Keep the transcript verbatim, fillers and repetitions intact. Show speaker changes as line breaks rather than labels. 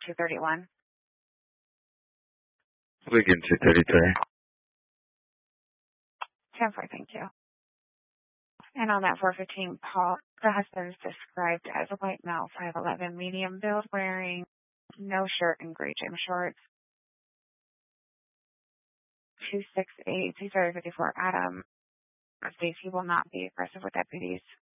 two thirty-one.
Wigan two thirty-three.
ten four, thank you. And on that four fifteen, Paul, the husband is described as a white male, five eleven, medium build, wearing no shirt and gray gym shorts. two six eight, two fifty-four, Adam states he will not be aggressive with deputies.